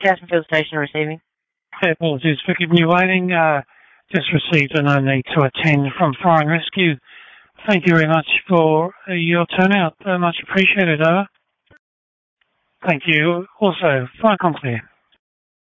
Chesterfield Station receiving. Hey, apologies for keeping you waiting. Just received a no need to attend from Fire and Rescue. Thank you very much for your turnout. Much appreciated, over. Thank you. Also, Fire Conclear.